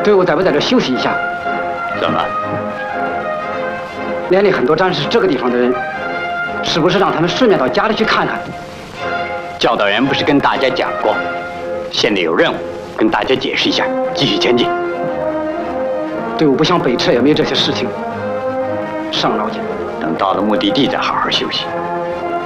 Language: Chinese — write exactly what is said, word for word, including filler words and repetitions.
队伍在不在这休息一下？ 怎么？ 连里很多战士是这个地方的人，是不是让他们顺便到家里去看看？ 教导员不是跟大家讲过，现在有任务，跟大家解释一下，继续前进。 队伍不想北撤，也没有这些事情。上老姐， 等到了目的地再好好休息。